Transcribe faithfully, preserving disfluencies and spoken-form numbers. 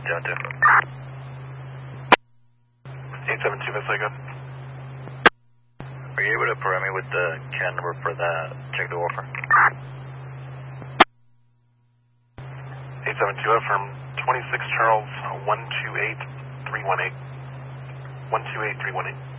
John two. eight seven two, Vasega. Are you able to provide me with the C A N number for that check the offer? eight seven two, affirm twenty-six Charles, one two eight three one eight. one two eight three one eight.